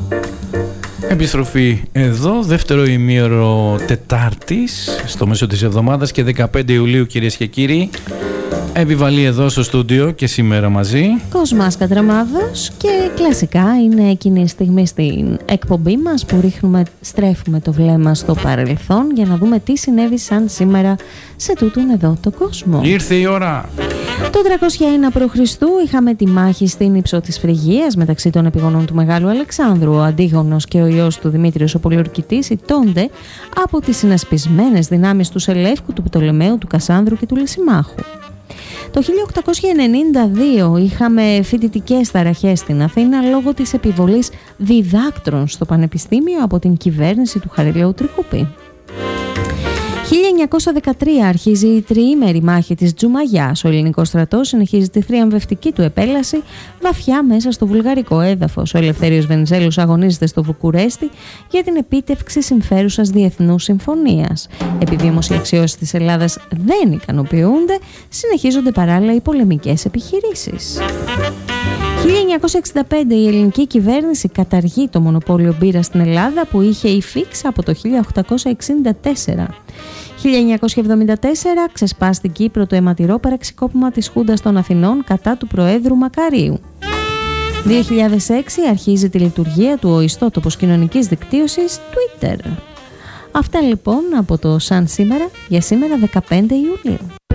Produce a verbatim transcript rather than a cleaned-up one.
Επιστροφή εδώ, δεύτερο ημίωρο Τετάρτης, στο μέσο της εβδομάδας και δεκαπέντε Ιουλίου, κυρίες και κύριοι. Επιβαλή εδώ στο στούντιο και σήμερα μαζί Κοσμάς Κατραμάδος, και κλασικά είναι εκείνη η στιγμή στην εκπομπή μας που ρίχνουμε, στρέφουμε το βλέμμα στο παρελθόν για να δούμε τι συνέβη σαν σήμερα σε τούτον εδώ το κόσμο. Ήρθε η ώρα. Το τριακόσια ένα π.Χ. είχαμε τη μάχη στην ύψο της Φρυγίας μεταξύ των επιγονών του Μεγάλου Αλεξάνδρου. Ο Αντίγονος και ο ιός του Δημήτριος ο Πολιορκητής ηττώνται από τις συνασπισμένες δυνάμεις του Σελεύκου, του Πτολεμαίου, του Κασάνδρου και του Λυσιμάχου. Το χίλια οκτακόσια ενενήντα δύο είχαμε φοιτητικές ταραχές στην Αθήνα λόγω της επιβολής διδάκτρων στο Πανεπιστήμιο από την κυβέρνηση του Χαριλαίου Τρικούπη. χίλια εννιακόσια δεκατρία αρχίζει η τριήμερη μάχη της Τζουμαγιάς. Ο ελληνικός στρατός συνεχίζει τη θριαμβευτική του επέλαση βαθιά μέσα στο βουλγαρικό έδαφος. Ο Ελευθέριος Βενιζέλος αγωνίζεται στο Βουκουρέστι για την επίτευξη συμφέρουσας διεθνούς συμφωνίας. Επειδή όμως οι αξιώσεις της Ελλάδας δεν ικανοποιούνται, συνεχίζονται παράλληλα οι πολεμικές επιχειρήσεις. χίλια εννιακόσια εξήντα πέντε η ελληνική κυβέρνηση καταργεί το μονοπόλιο μπύρας στην Ελλάδα που είχε υφίξει από το χίλια οκτακόσια εξήντα τέσσερα. χίλια εννιακόσια εβδομήντα τέσσερα ξεσπά στην Κύπρο το αιματηρό πραξικόπημα της Χούντας των Αθηνών κατά του Προέδρου Μακαρίου. δύο χιλιάδες έξι αρχίζει τη λειτουργία του ο ιστότοπος κοινωνικής δικτύωσης Twitter. Αυτά λοιπόν από το Σαν σήμερα για σήμερα δεκαπέντε Ιουλίου.